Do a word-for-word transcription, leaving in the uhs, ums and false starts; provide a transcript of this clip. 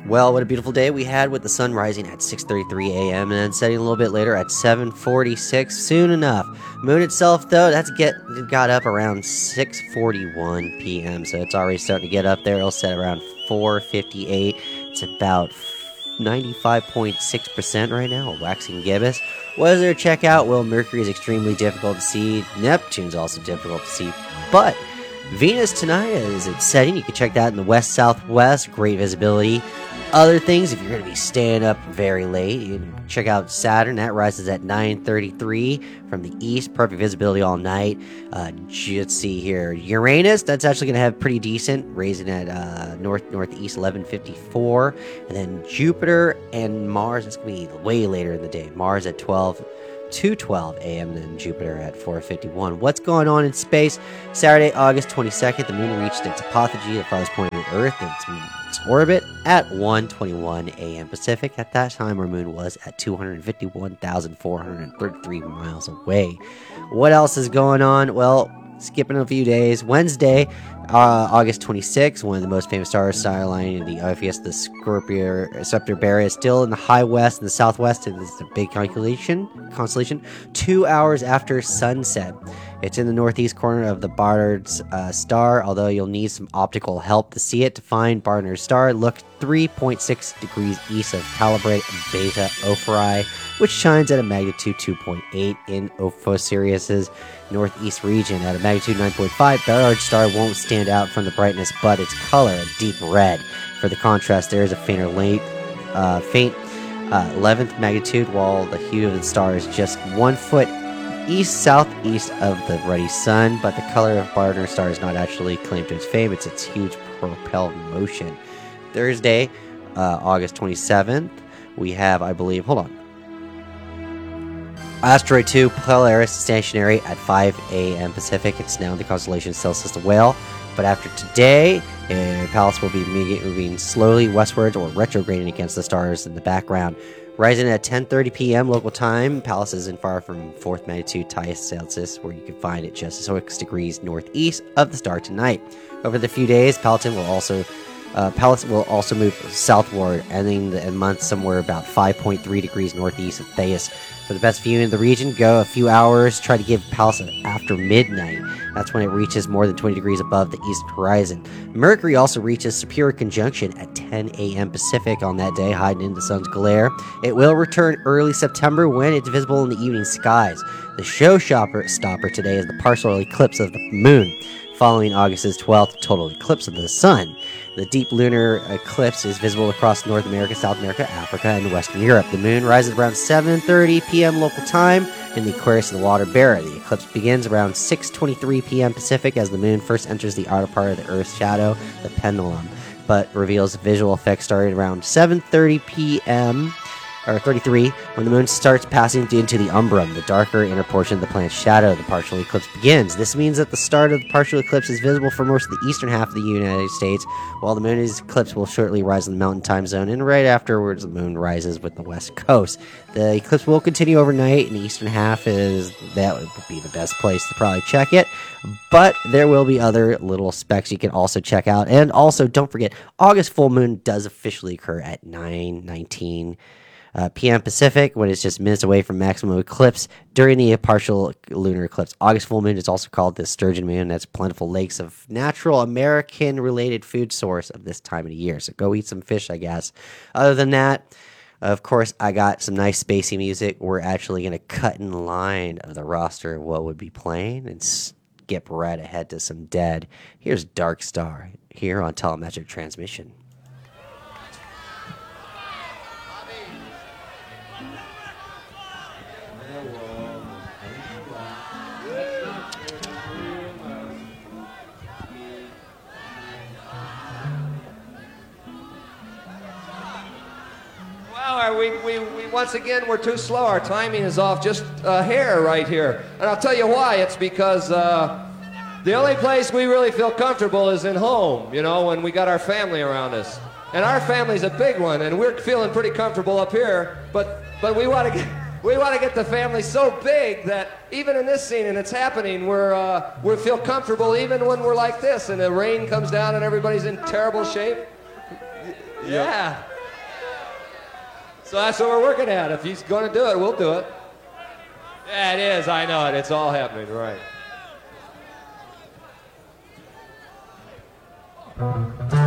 Well, what a beautiful day we had with the sun rising at six thirty-three a m and then setting a little bit later at seven forty-six. Soon enough. Moon itself, though, that's get it got up around six forty-one p m, so it's already starting to get up there. It'll set around four fifty-eight. It's about ninety-five point six percent right now, a waxing gibbous. What is there to check out? Well, Mercury is extremely difficult to see. Neptune's also difficult to see, but Venus tonight is its setting. You can check that in the west-southwest. Great visibility. Other things, if you're going to be staying up very late, you can check out Saturn. That rises at nine thirty-three from the east. Perfect visibility all night. Uh, let's see here. Uranus, that's actually going to have pretty decent, raising at uh, north-northeast eleven fifty-four. And then Jupiter and Mars, it's going to be way later in the day. Mars at twelve two twelve a m and Jupiter at four fifty-one. What's going on in space? Saturday, August twenty-second, the moon reached its apogee, the farthest point of the Earth in its, its orbit, at one twenty-one a m Pacific. At that time, our moon was at two hundred fifty-one thousand four hundred thirty-three miles away. What else is going on? Well, skipping a few days. Wednesday, uh, August twenty-sixth, one of the most famous stars, star aligning in the obvious, the Scorpio Scepter Bearer, is still in the high west and the southwest. It is the big constellation, constellation, two hours after sunset. It's in the northeast corner of the Barnard's uh, star, although you'll need some optical help to see it. To find Barnard's star, look three point six degrees east of Calibrate Beta Ophiurae, which shines at a magnitude two point eight in Ophiuchus's northeast region. At a magnitude nine point five, Barnard's star won't stand out from the brightness, but its color, a deep red. For the contrast, there is a fainter late, uh, faint uh, eleventh magnitude, while the hue of the star is just one foot east-southeast of the ruddy sun, but the color of Barnard's star is not actually claimed to its fame. It's its huge propelled motion. Thursday, uh, August twenty-seventh, we have, I believe, hold on. Asteroid two, Polaris, stationary at five a m Pacific. It's now in the constellation Stealth System Whale. But after today, uh, Pallas will be moving slowly westwards or retrograding against the stars in the background. Rising at ten thirty p m local time, Pallas isn't far from fourth magnitude Thais Celsius, where you can find it just six degrees northeast of the star tonight. Over the few days, Peloton will also uh, Pallas will also move southward, ending the month somewhere about five point three degrees northeast of Thais. For the best view in the region, go a few hours. Try to give Pallas after midnight. That's when it reaches more than twenty degrees above the east horizon. Mercury also reaches Superior Conjunction at ten a m Pacific on that day, hiding in the sun's glare. It will return early September when it's visible in the evening skies. The showstopper stopper today is the partial eclipse of the moon, following August's twelfth total eclipse of the sun. The deep lunar eclipse is visible across North America, South America, Africa, and Western Europe. The moon rises around seven thirty p m local time in the Aquarius of the Water Bearer. The eclipse begins around six twenty-three p m Pacific as the moon first enters the outer part of the Earth's shadow, the pendulum, but reveals visual effects starting around seven thirty p m or thirty-three, when the moon starts passing into the umbrum, the darker inner portion of the planet's shadow. The partial eclipse begins. This means that the start of the partial eclipse is visible for most of the eastern half of the United States, while the moon's eclipse will shortly rise in the mountain time zone, and right afterwards the moon rises with the west coast. The eclipse will continue overnight, and the eastern half is, that would be the best place to probably check it, but there will be other little specks you can also check out. And also, don't forget, August full moon does officially occur at nine nineteen Uh, p m Pacific, when it's just minutes away from maximum eclipse during the partial lunar eclipse. August full moon is also called the sturgeon moon. That's plentiful lakes of natural American-related food source of this time of the year. So go eat some fish, I guess. Other than that, of course, I got some nice spacey music. We're actually going to cut in line of the roster of what would be playing and skip right ahead to some Dead. Here's Dark Star here on Telemetric Transmission. We, we, we, once again, we're too slow. Our timing is off just a hair right here. And I'll tell you why. It's because uh, the only place we really feel comfortable is in home, you know, when we got our family around us. And our family's a big one, and we're feeling pretty comfortable up here. But, but we want to get... We want to get the family so big that even in this scene, and it's happening, we're, uh, we feel comfortable even when we're like this, and the rain comes down and everybody's in terrible shape. Yeah. So that's what we're working at. If he's going to do it, we'll do it. Yeah, it is. I know it. It's all happening, right.